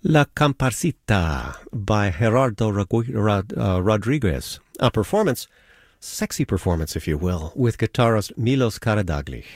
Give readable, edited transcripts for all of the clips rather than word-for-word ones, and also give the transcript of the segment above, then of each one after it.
La Comparsita by Gerardo Rodriguez. A performance, sexy performance if you will, with guitarist Milos Karađagić.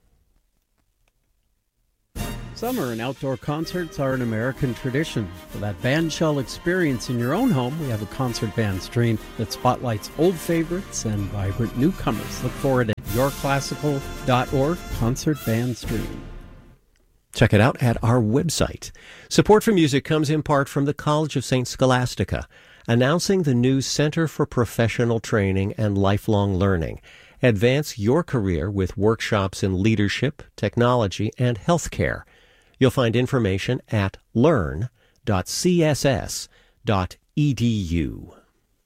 Summer and outdoor concerts are an American tradition. For that bandshell experience in your own home, we have a concert band stream that spotlights old favorites and vibrant newcomers. Look for it at yourclassical.org, concert band stream. Check it out at our website. Support for music comes in part from the College of St. Scholastica, announcing the new Center for Professional Training and Lifelong Learning. Advance your career with workshops in leadership, technology, and healthcare. You'll find information at learn.css.edu.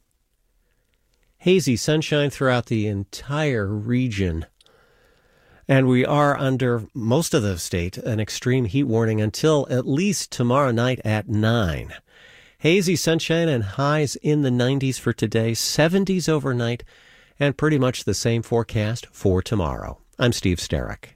Hazy sunshine throughout the entire region. And we are under, most of the state, an extreme heat warning until at least tomorrow night at 9. Hazy sunshine and highs in the 90s for today, 70s overnight, and pretty much the same forecast for tomorrow. I'm Steve Sterrick.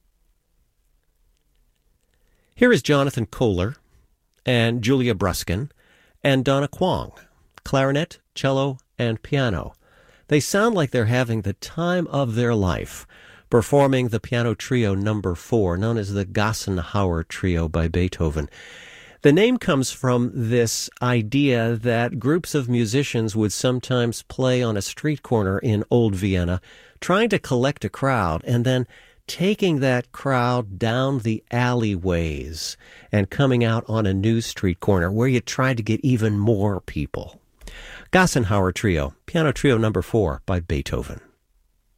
Here is Jonathan Kohler and Julia Bruskin and Donna Kwong, clarinet, cello, and piano. They sound like they're having the time of their life, performing the piano trio number 4, known as the Gassenhauer Trio by Beethoven. The name comes from this idea that groups of musicians would sometimes play on a street corner in Old Vienna, trying to collect a crowd, and then taking that crowd down the alleyways and coming out on a new street corner where you try to get even more people. Gassenhauer Trio, piano trio number 4 by Beethoven.